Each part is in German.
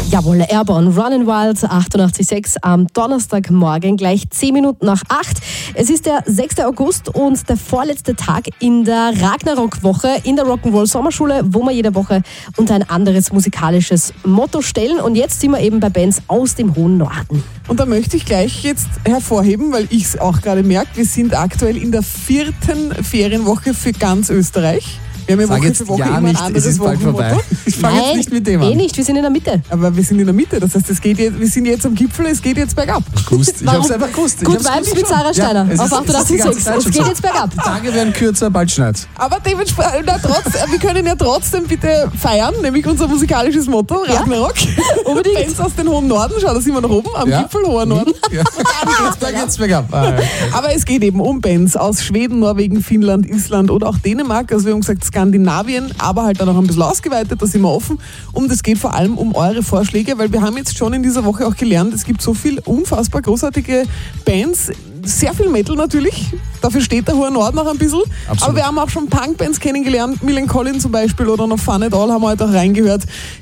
Jawohl, Airborne, Running Wild, 88,6 am Donnerstagmorgen, gleich 10 Minuten nach 8. Es ist der 6. August und der vorletzte Tag in der Ragnarok-Woche in der Rock'n'Roll Sommerschule, wo wir jede Woche unter ein anderes musikalisches Motto stellen. Und jetzt sind wir eben bei Bands aus dem hohen Norden. Und da möchte ich gleich jetzt hervorheben, weil ich es auch gerade merke, wir sind aktuell in der 4. Ferienwoche für ganz Österreich. Wir haben ja Woche für Woche immer ein anderes Wochenmotto. Ich fange jetzt nicht mit dem an. Nicht, wir sind in der Mitte. Aber wir sind in der Mitte, das heißt, wir sind jetzt am Gipfel, es geht jetzt bergab. Ich habe es einfach gewusst. Gut Vibes mit Sarah Steiner auf 88,6. Es geht jetzt bergab. Die Tage werden kürzer, bald schneit. Aber dementsprechend, wir können ja trotzdem bitte feiern, nämlich unser musikalisches Motto, Ragnarok. Unbedingt. Bands aus dem hohen Norden, schau, da sind wir noch oben, am Gipfel, hoher Norden. Ja. Da geht's bergab. Aber es geht eben um Bands aus Schweden, Norwegen, Finnland, Island oder auch Dänemark, also wir haben gesagt Skandinavien, aber halt dann noch ein bisschen ausgeweitet, da sind wir offen. Und es geht vor allem um eure Vorschläge, weil wir haben jetzt schon in dieser Woche auch gelernt, es gibt so viel unfassbar großartige Bands, sehr viel Metal natürlich, dafür steht der hohe Norden noch ein bisschen. Absolut. Aber wir haben auch schon Punk-Bands kennengelernt, Millencolin zum Beispiel oder noch Fun It All haben wir heute auch reingehört.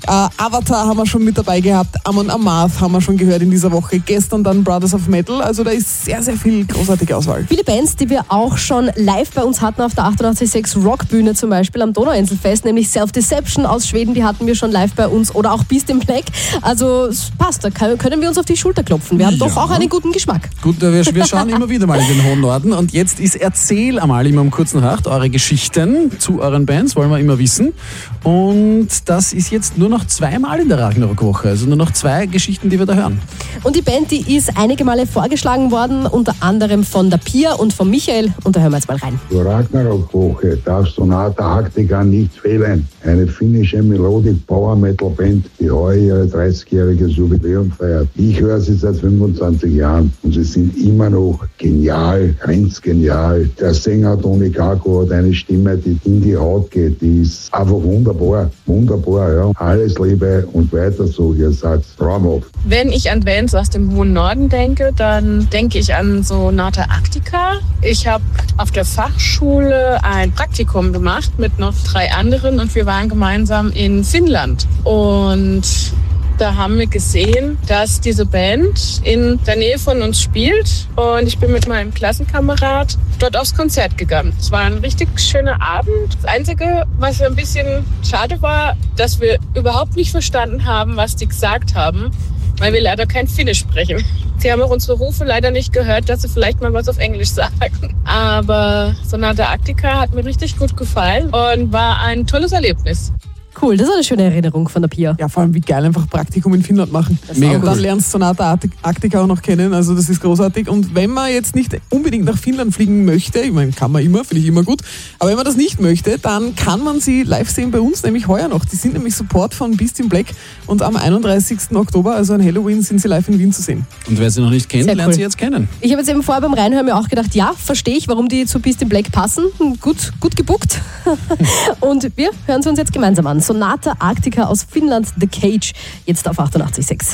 Avatar haben wir schon mit dabei gehabt, Amon Amarth haben wir schon gehört in dieser Woche, gestern dann Brothers of Metal, also da ist sehr, sehr viel großartige Auswahl. Viele Bands, die wir auch schon live bei uns hatten auf der 88,6 Rockbühne zum Beispiel am Donauinselfest, nämlich Self-Deception aus Schweden, die hatten wir schon live bei uns oder auch Beast in Black, also es passt, da können wir uns auf die Schulter klopfen, wir haben doch auch einen guten Geschmack. Gut, wir schauen immer wieder mal in den hohen Norden und jetzt ist Erzähl einmal immer um kurz nach 8 eure Geschichten zu euren Bands, wollen wir immer wissen. Und das ist jetzt nur noch 2-mal in der Ragnarok-Woche, also nur noch 2 Geschichten, die wir da hören. Und die Band, die ist einige Male vorgeschlagen worden, unter anderem von der Pia und von Michael, und da hören wir jetzt mal rein. Zur Ragnarok-Woche darf Sonata Arctica nicht fehlen. Eine finnische Melodic Power Metal Band, die heuer ihr 30-jähriges Jubiläum feiert. Ich höre sie seit 25 Jahren und sie sind immer noch genial, grenzgenial. Der Sänger Toni Kako hat eine Stimme, die in die Haut geht, die ist einfach wunderbar, ja. Alles Liebe und weiter so, ihr seid traumhaft. Wenn ich an Bands aus dem hohen Norden denke, dann denke ich an Sonata Arctica. Ich habe auf der Fachschule ein Praktikum gemacht mit noch 3 anderen und wir waren gemeinsam in Finnland. Und da haben wir gesehen, dass diese Band in der Nähe von uns spielt und ich bin mit meinem Klassenkamerad dort aufs Konzert gegangen. Es war ein richtig schöner Abend. Das Einzige, was ein bisschen schade war, dass wir überhaupt nicht verstanden haben, was die gesagt haben, weil wir leider kein Finnisch sprechen. Sie haben auch unsere Rufe leider nicht gehört, dass sie vielleicht mal was auf Englisch sagen. Aber Sonata Arctica hat mir richtig gut gefallen und war ein tolles Erlebnis. Cool, das ist eine schöne Erinnerung von der Pia. Ja, vor allem wie geil einfach Praktikum in Finnland machen. Mega und dann cool. lernst du Sonata Arctica auch noch kennen, also das ist großartig. Und wenn man jetzt nicht unbedingt nach Finnland fliegen möchte, ich meine, kann man immer, finde ich immer gut, aber wenn man das nicht möchte, dann kann man sie live sehen bei uns, nämlich heuer noch. Die sind nämlich Support von Beast in Black und am 31. Oktober, also an Halloween, sind sie live in Wien zu sehen. Und wer sie noch nicht kennt, Sehr lernt cool. sie jetzt kennen. Ich habe jetzt eben vorher beim Reinhören mir auch gedacht, ja, verstehe ich, warum die zu Beast in Black passen. Gut gebuckt. Und wir hören sie uns jetzt gemeinsam an. Sonata Arctica aus Finnland, The Cage, jetzt auf 88,6.